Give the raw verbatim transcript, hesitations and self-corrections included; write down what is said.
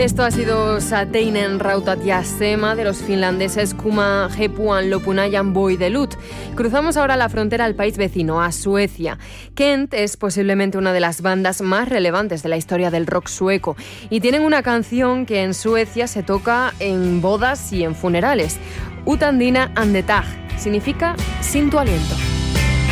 Esto ha sido Sateinen Rautatiasema de los finlandeses Kuma Hepuan Lopunajan Boidelut. Cruzamos ahora la frontera al país vecino, a Suecia. Kent es posiblemente una de las bandas más relevantes de la historia del rock sueco y tienen una canción que en Suecia se toca en bodas y en funerales. Utan dina andetag significa sin tu aliento.